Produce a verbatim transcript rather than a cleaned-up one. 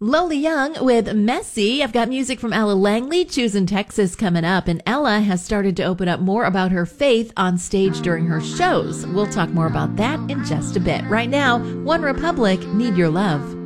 Lola Young with Messy. I've got music from Ella Langley, Choosing Texas, coming up. And Ella has started to open up more about her faith on stage during her shows. We'll talk more about that in just a bit. Right now, One Republic, Need Your Love.